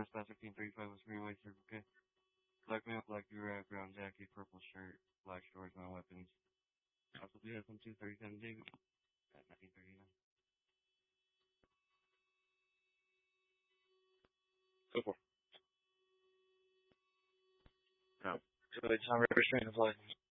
First class 1535 was Green White Circle K. Black male, black durag, brown jacket, purple shirt, black shorts, no weapons. Possibly has some 237 David at 1939. Go for it. No. So it's not restraint of license.